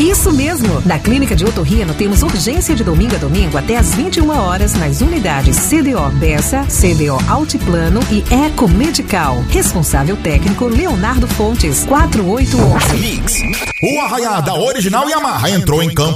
Isso mesmo! Na Clínica de Otorrino temos urgência de domingo a domingo até às 21 horas nas unidades CDO Bessa, CDO Altiplano e Eco Medical. Responsável técnico Leonardo Fontes, 4811. Mix. O Arraiá da Original Yamaha entrou em campo